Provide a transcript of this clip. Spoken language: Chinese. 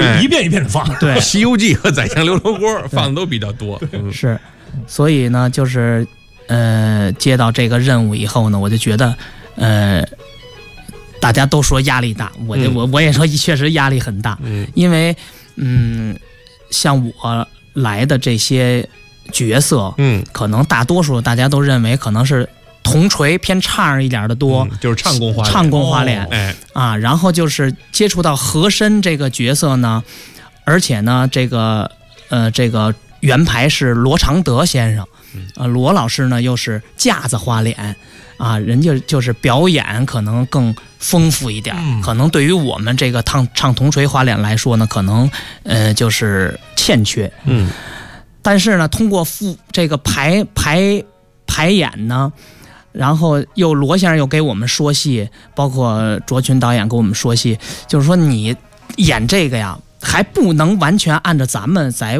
一遍一遍的放。 对， 《西游记》和《宰相刘罗锅》放的都比较多。 是，所以呢，就是接到这个任务以后呢，我就觉得大家都说压力大，我也说确实压力很大，因为像我来的这些角色，可能大多数大家都认为可能是铜锤偏唱一点的多， 就是唱功花脸，然后就是接触到和珅这个角色呢，而且呢，这个原牌是罗常德先生，罗老师呢又是架子花脸。人家就是表演可能更丰富一点，可能对于我们这个唱铜锤花脸来说呢，可能就是欠缺。但是呢，通过这个排演呢，然后罗先生又给我们说戏，包括卓群导演给我们说戏，就是说你演这个呀，还不能完全按照咱们在